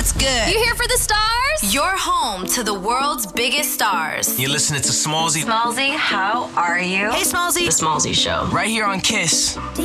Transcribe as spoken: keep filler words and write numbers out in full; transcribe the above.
what's good? You here for the stars? You're home to the world's biggest stars. You're listening to Smallzy. Smallzy, how are you? Hey, Smallzy. The Smallzy Show. Right here on Kiss.